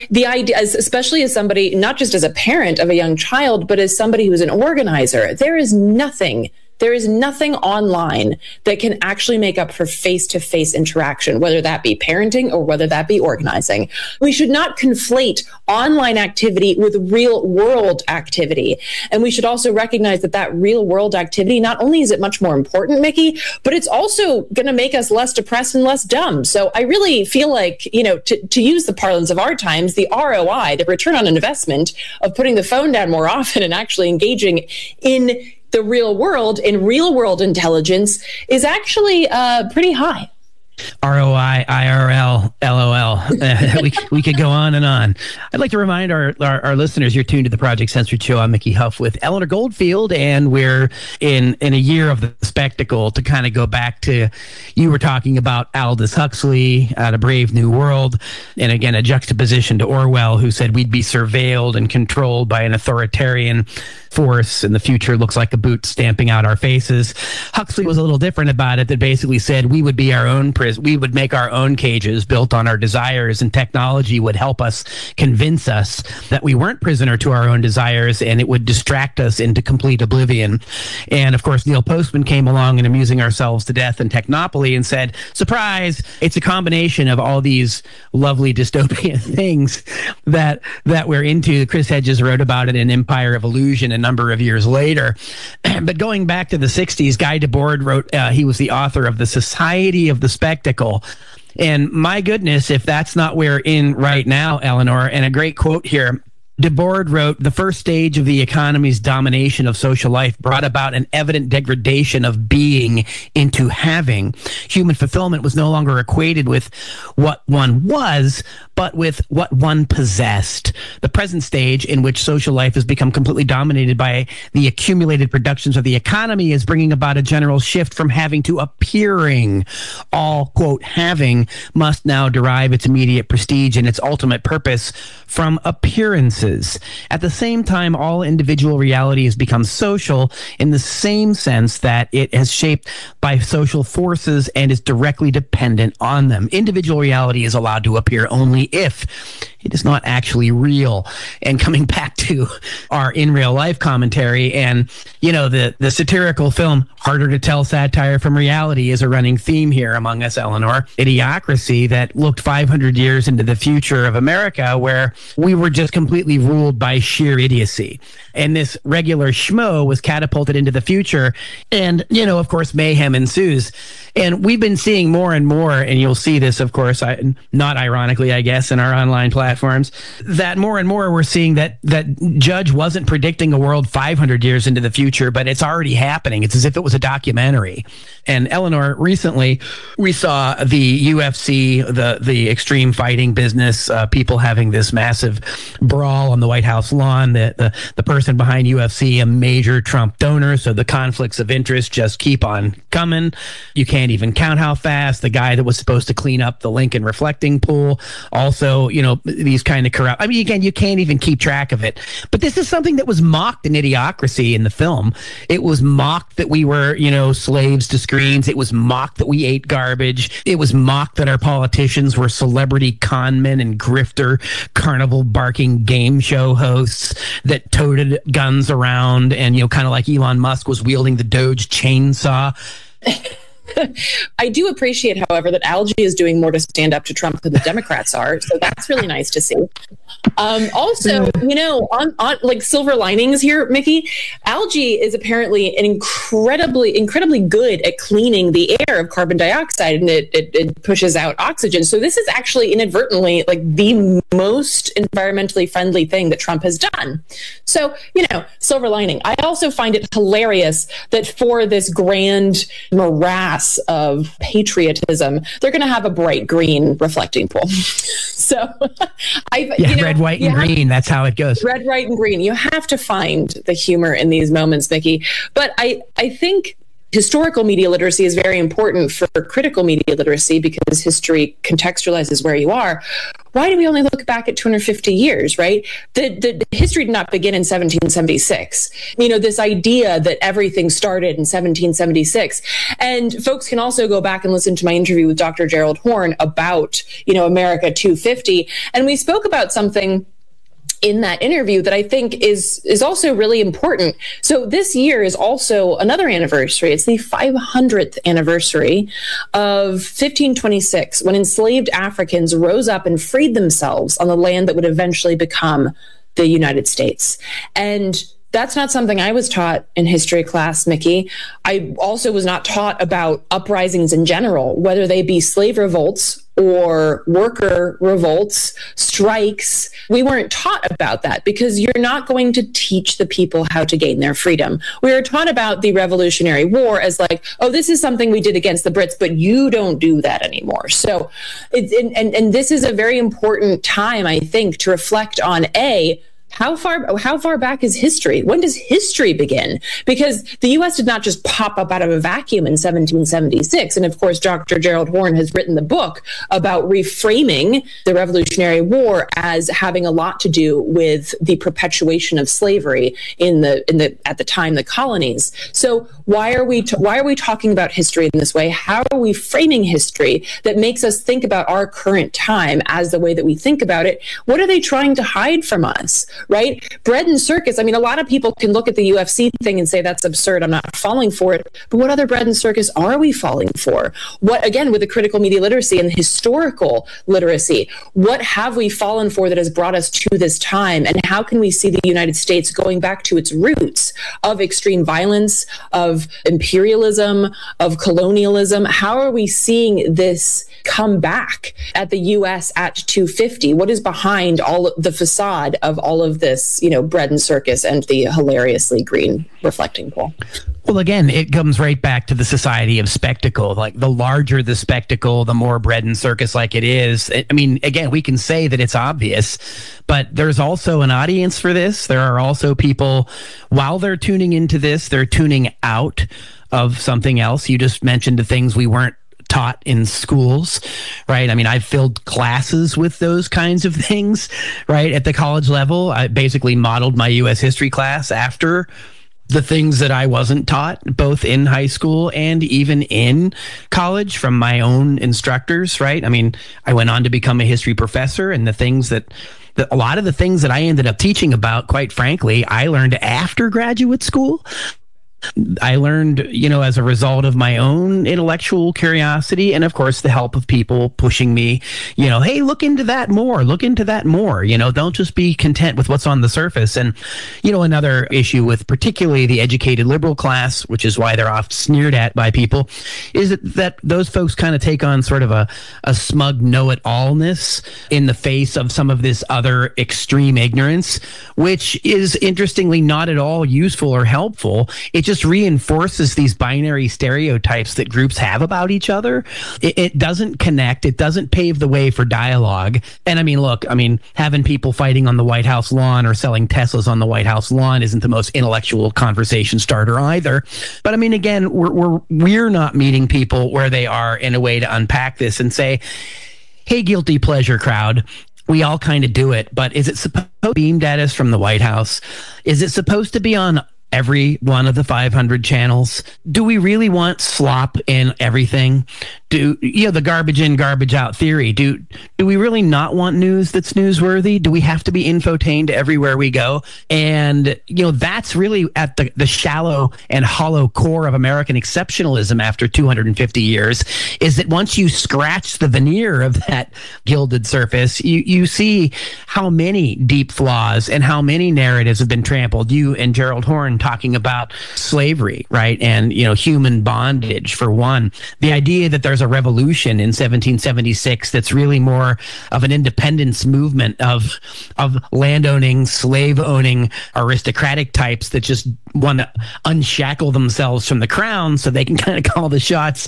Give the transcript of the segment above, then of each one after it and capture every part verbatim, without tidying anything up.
the idea, especially as somebody, not just as a parent of a young child, but as somebody who's an organizer, there is nothing There is nothing online that can actually make up for face-to-face interaction, whether that be parenting or whether that be organizing. We should not conflate online activity with real world activity. And we should also recognize that that real world activity, not only is it much more important, Mickey, but it's also going to make us less depressed and less dumb. So I really feel like, you know, to, to use the parlance of our times, the R O I, the return on investment of putting the phone down more often and actually engaging in the real world, in real world intelligence, is actually uh, pretty high. R O I, I R L, L O L. Uh, we, we could go on and on. I'd like to remind our, our, our listeners, you're tuned to the Project Censored Show. I'm Mickey Huff with Eleanor Goldfield, and we're in, in a year of the spectacle. To kind of go back to, you were talking about Aldous Huxley, uh, A Brave New World, and again, a juxtaposition to Orwell, who said we'd be surveilled and controlled by an authoritarian force, and the future looks like a boot stamping out our faces. Huxley was a little different about it, that basically said we would be our own prison. We would make our own cages built on our desires, and technology would help us convince us that we weren't prisoner to our own desires, and it would distract us into complete oblivion. And of course, Neil Postman came along and amusing ourselves to death in Technopoly and said, surprise, it's a combination of all these lovely dystopian things that that we're into. Chris Hedges wrote about it in Empire of Illusion a number of years later. But going back to the sixties, Guy Debord wrote, uh, he was the author of The Society of the Spectacle. And my goodness, if that's not where we're in right now, Eleanor, and a great quote here. Debord wrote, the first stage of the economy's domination of social life brought about an evident degradation of being into having. Human fulfillment was no longer equated with what one was, but with what one possessed. The present stage, in which social life has become completely dominated by the accumulated productions of the economy, is bringing about a general shift from having to appearing. All, quote, having must now derive its immediate prestige and its ultimate purpose from appearances. At the same time, all individual reality has become social in the same sense that it is shaped by social forces and is directly dependent on them. Individual reality is allowed to appear only if it is not actually real. And coming back to our in real life commentary, and you know, the the satirical film Harder to Tell Satire from Reality is a running theme here among us, Eleanor. Idiocracy, that looked five hundred years into the future of America, where we were just completely ruled by sheer idiocy. And this regular schmo was catapulted into the future. And, you know, of course, mayhem ensues. And we've been seeing more and more, and you'll see this, of course, I, not ironically, I guess, in our online platforms, that more and more we're seeing that that Judge wasn't predicting a world five hundred years into the future, but it's already happening. It's as if it was a documentary. And Eleanor, recently we saw the U F C, the the extreme fighting business, uh, people having this massive brawl on the White House lawn. The, the the person behind U F C, a major Trump donor, so the conflicts of interest just keep on coming. You can't even count how fast. The guy that was supposed to clean up the Lincoln reflecting pool, also, you know, these kind of corrupt. I mean, again, you can't even keep track of it. But this is something that was mocked in Idiocracy in the film. It was mocked that we were, you know, slaves to screens. It was mocked that we ate garbage. It was mocked that our politicians were celebrity con men and grifter, carnival barking game show hosts that toted guns around, and, you know, kind of like Elon Musk was wielding the Doge chainsaw. I do appreciate, however, that Algie is doing more to stand up to Trump than the Democrats are. So that's really nice to see. Um, also, you know, on, on like silver linings here, Mickey, Algie is apparently an incredibly, incredibly good at cleaning the air of carbon dioxide, and it, it, it pushes out oxygen. So this is actually inadvertently like the most environmentally friendly thing that Trump has done. So, you know, silver lining. I also find it hilarious that for this grand morass of patriotism, they're going to have a bright green reflecting pool. So, I yeah, you know, red, white, and green. That's how it goes. Red, white, and green. You have to find the humor in these moments, Mickey. But I, I think historical media literacy is very important for critical media literacy, because history contextualizes where you are. why do we only look back at two hundred fifty years, right? The, the, the history did not begin in seventeen seventy-six. You know, this idea that everything started in seventeen seventy-six. And folks can also go back and listen to my interview with Doctor Gerald Horne about, you know, America two fifty. And we spoke about something in that interview that I think is is also really important. So this year is also another anniversary. It's the five hundredth anniversary of fifteen twenty-six, when enslaved Africans rose up and freed themselves on the land that would eventually become the United States. And that's not something I was taught in history class, Mickey. I also was not taught about uprisings in general, whether they be slave revolts or worker revolts, strikes. We weren't taught about that because you're not going to teach the people how to gain their freedom. We were taught about the Revolutionary War as like, oh, this is something we did against the Brits, but you don't do that anymore. So, it's, and, and, and this is a very important time, I think, to reflect on, A, How far how far back is history? When does history begin? Because the U S did not just pop up out of a vacuum in seventeen seventy-six. And of course, Doctor Gerald Horne has written the book about reframing the Revolutionary War as having a lot to do with the perpetuation of slavery in the in the at the time the colonies. So why are we t- why are we talking about history in this way? How are we framing history that makes us think about our current time as the way that we think about it? What are they trying to hide from us? Right? Bread and circus. I mean, a lot of people can look at the U F C thing and say that's absurd. I'm not falling for it. But what other bread and circus are we falling for? What, again, with the critical media literacy and the historical literacy, what have we fallen for that has brought us to this time? And how can we see the United States going back to its roots of extreme violence, of imperialism, of colonialism? How are we seeing this come back at the U S at two fifty? What is behind all of the facade of all of this, you know, bread and circus and the hilariously green reflecting pole? Well, again, it comes right back to the society of spectacle. Like, the larger the spectacle, the more bread and circus like it is. I mean, again, we can say that it's obvious, but there's also an audience for this. There are also people, while they're tuning into this, they're tuning out of something else. You just mentioned the things we weren't taught in schools, right? I mean, I've filled classes with those kinds of things, right? At the college level, I basically modeled my U S history class after the things that I wasn't taught, both in high school and even in college, from my own instructors, right? I mean, I went on to become a history professor, and the things that the, a lot of the things that I ended up teaching about, quite frankly, I learned after graduate school. I learned, you know, as a result of my own intellectual curiosity and, of course, the help of people pushing me, you know, hey, look into that more, look into that more, you know, don't just be content with what's on the surface. And, you know, another issue with particularly the educated liberal class, which is why they're oft sneered at by people, is that, that those folks kind of take on sort of a, a smug know-it-allness in the face of some of this other extreme ignorance, which is interestingly not at all useful or helpful. It just just reinforces these binary stereotypes that groups have about each other. It, it doesn't connect. It doesn't pave the way for dialogue. And I mean, look, I mean, having people fighting on the White House lawn or selling Teslas on the White House lawn isn't the most intellectual conversation starter either. But I mean, again, we're we're we're not meeting people where they are in a way to unpack this and say, hey, guilty pleasure crowd, we all kind of do it, but is it supposed to be beamed at us from the White House? Is it supposed to be on every one of the five hundred channels? Do we really want slop in everything? Do, you know, the garbage in, garbage out theory? Do do we really not want news that's newsworthy? Do we have to be infotained everywhere we go? And, you know, that's really at the, the shallow and hollow core of American exceptionalism after two hundred fifty years, is that once you scratch the veneer of that gilded surface, you, you see how many deep flaws and how many narratives have been trampled. You and Gerald Horne talking about slavery, right? And, you know, human bondage, for one. The idea that there's a revolution in seventeen seventy-six that's really more of an independence movement of of land-owning, slave-owning aristocratic types that just want to unshackle themselves from the crown so they can kind of call the shots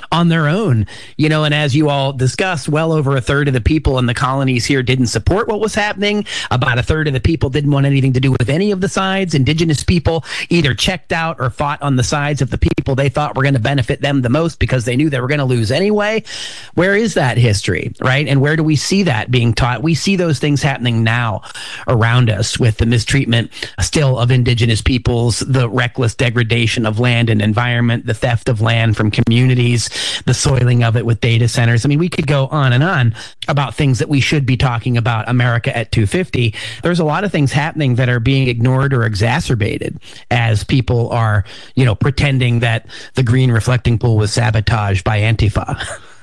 on their own, you know, and as you all discussed, well over a third of the people in the colonies here didn't support what was happening. About a third of the people didn't want anything to do with any of the sides. Indigenous people either checked out or fought on the sides of the people they thought were going to benefit them the most because they knew they were going to lose anyway. Where is that history, right? And where do we see that being taught? We see those things happening now around us with the mistreatment still of indigenous peoples, the reckless degradation of land and environment, the theft of land from communities, the soiling of it with data centers. I mean, we could go on and on about things that we should be talking about America at two fifty. There's a lot of things happening that are being ignored or exacerbated as people are, you know, pretending that the green reflecting pool was sabotaged by Antifa.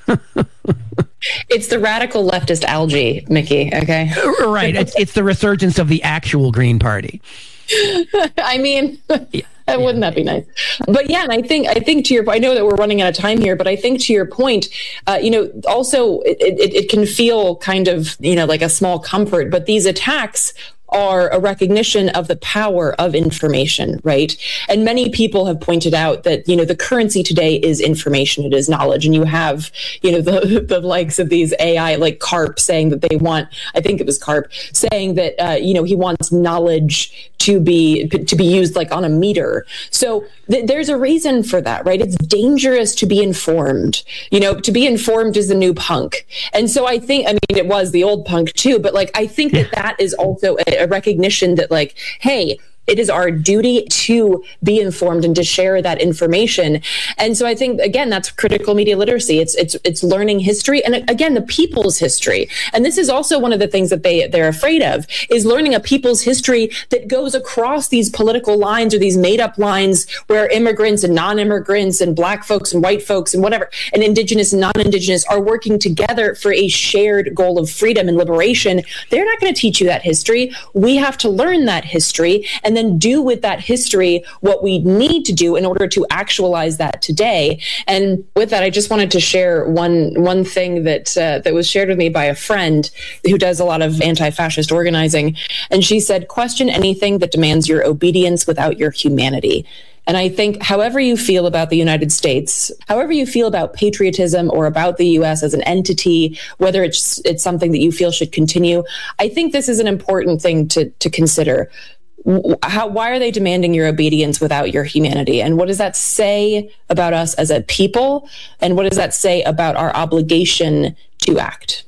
It's the radical leftist algae, Mickey. Okay. Right. It's, it's the resurgence of the actual Green Party. I mean, yeah. Wouldn't that be nice? But yeah, and I think I think to your I know that we're running out of time here, but I think to your point, uh, you know, also it, it, it can feel kind of, you know, like a small comfort, but these attacks are a recognition of the power of information, right? And many people have pointed out that, you know, the currency today is information, it is knowledge. And you have, you know, the, the likes of these A I, like Karp saying that they want, I think it was Karp, saying that, uh, you know, he wants knowledge to be to be used like on a meter. So th- there's a reason for that, right? It's dangerous to be informed. You know, to be informed is the new punk. And so I think, I mean, it was the old punk too, but like, I think that that is also a, a recognition that like, hey, it is our duty to be informed and to share that information. And so I think, again, that's critical media literacy. It's it's it's learning history. And again, the people's history. And this is also one of the things that they, they're afraid of, is learning a people's history that goes across these political lines or these made up lines where immigrants and non-immigrants and black folks and white folks and whatever, and indigenous and non-indigenous are working together for a shared goal of freedom and liberation. They're not going to teach you that history. We have to learn that history and then do with that history what we need to do in order to actualize that today. And with that, I just wanted to share one one thing that uh, that was shared with me by a friend who does a lot of anti-fascist organizing. And she said, question anything that demands your obedience without your humanity. And I think however you feel about the United States, however you feel about patriotism or about the U S as an entity, whether it's it's something that you feel should continue, I think this is an important thing to to consider. How, why are they demanding your obedience without your humanity? And what does that say about us as a people? And what does that say about our obligation to act?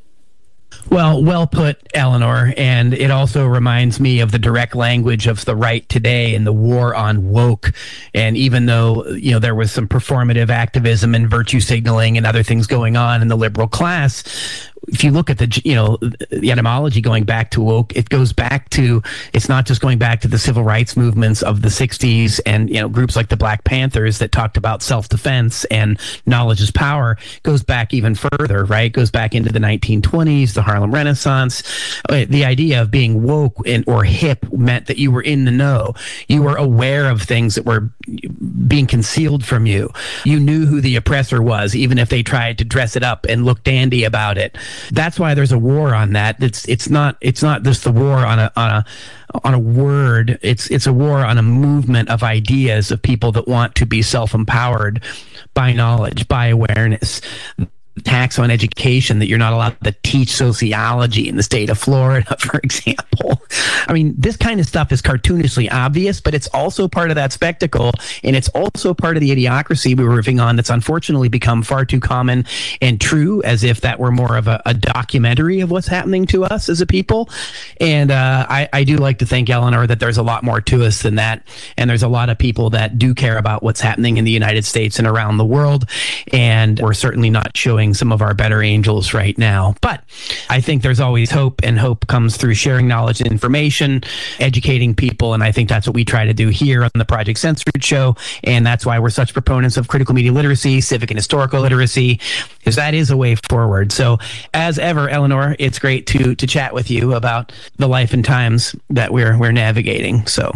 Well, well put, Eleanor. And it also reminds me of the direct language of the right today and the war on woke. And even though, you know, there was some performative activism and virtue signaling and other things going on in the liberal class, if you look at the, you know, the etymology going back to woke, it goes back to, it's not just going back to the civil rights movements of the sixties and, you know, groups like the Black Panthers that talked about self-defense and knowledge is power. It goes back even further, right? It goes back into the nineteen twenties, the Harlem Renaissance. The idea of being woke and, or hip meant that you were in the know. You were aware of things that were being concealed from you. You knew who the oppressor was, even if they tried to dress it up and look dandy about it. That's why there's a war on that. It's it's not it's not just the war on a on a on a word. It's it's a war on a movement of ideas of people that want to be self-empowered by knowledge, by awareness. Tax on education, that you're not allowed to teach sociology in the state of Florida, for example. I mean, this kind of stuff is cartoonishly obvious, but it's also part of that spectacle, and it's also part of the idiocracy we were riffing on that's unfortunately become far too common and true, as if that were more of a, a documentary of what's happening to us as a people. And uh, I, I do like to think, Eleanor, that there's a lot more to us than that, and there's a lot of people that do care about what's happening in the United States and around the world, and we're certainly not showing some of our better angels right now. But I think there's always hope, and hope comes through sharing knowledge and information, educating people, and I think that's what we try to do here on the Project Censored Show, and that's why we're such proponents of critical media literacy, civic and historical literacy, because that is a way forward. So as ever, Eleanor, it's great to to chat with you about the life and times that we're we're navigating. So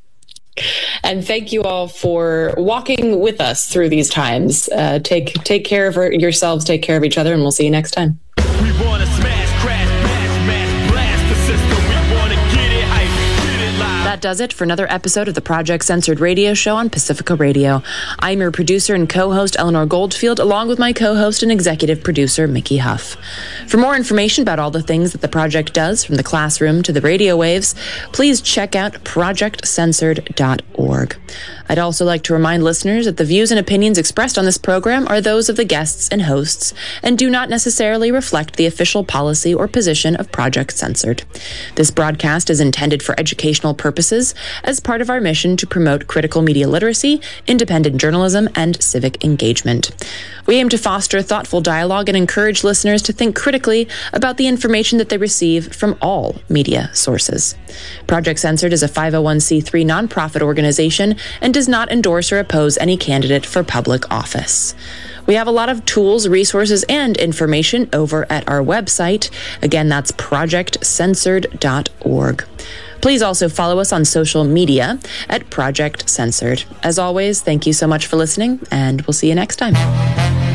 and thank you all for walking with us through these times. Uh, take take care of yourselves, take care of each other, and we'll see you next time. We want to smash, crash, bash, mash, blast the system. We want to get it hype, get it live. That does it for another episode of the Project Censored radio show on Pacifica Radio. I'm your producer and co-host, Eleanor Goldfield, along with my co-host and executive producer, Mickey Huff. For more information about all the things that the project does, from the classroom to the radio waves, please check out project censored dot org. I'd also like to remind listeners that the views and opinions expressed on this program are those of the guests and hosts and do not necessarily reflect the official policy or position of Project Censored. This broadcast is intended for educational purposes as part of our mission to promote critical media literacy, independent journalism, and civic engagement. We aim to foster thoughtful dialogue and encourage listeners to think critically about the information that they receive from all media sources. Project Censored is a five oh one c three nonprofit organization and does not endorse or oppose any candidate for public office. We have a lot of tools, resources, and information over at our website. Again, that's project censored dot org. Please also follow us on social media at Project Censored. As always, thank you so much for listening, and we'll see you next time.